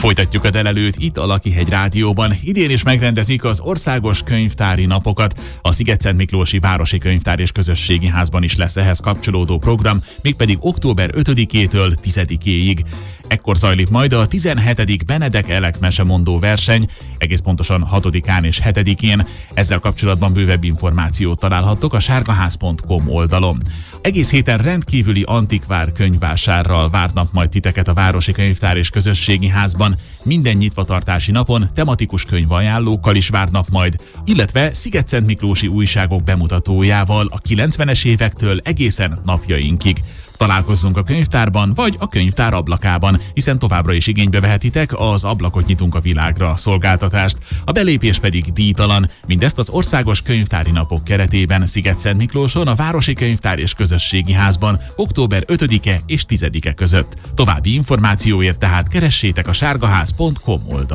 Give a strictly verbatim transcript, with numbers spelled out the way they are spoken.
Folytatjuk a delelőt itt a Lakihegy Rádióban. Idén is megrendezik az országos könyvtári napokat. A Szigetszentmiklósi Városi Könyvtár és Közösségi Házban is lesz ehhez kapcsolódó program, mégpedig október ötödikétől tizedikéig. Ekkor zajlik majd a tizenhetedik Benedek Elek mesemondó verseny, egész pontosan hatodikán és hetedikén. Ezzel kapcsolatban bővebb információt találhattok a sárgaház pont com oldalon. Egész héten rendkívüli antikvár könyvvásárral várnak majd titeket a Városi Könyvtár és Közösségi Házban. Minden nyitvatartási napon tematikus könyvajánlókkal is várnak majd, illetve szigetszentmiklósi újságok bemutatójával a kilencvenes évektől egészen napjainkig. Találkozzunk a könyvtárban, vagy a könyvtár ablakában, hiszen továbbra is igénybe vehetitek az Ablakot nyitunk a világra szolgáltatást. A belépés pedig díjtalan, mindezt az Országos Könyvtári Napok keretében Szigetszentmiklóson a Városi Könyvtár és Közösségi Házban október ötödike és tizedike között. További információért tehát keressétek a sárgaház pont com oldalt.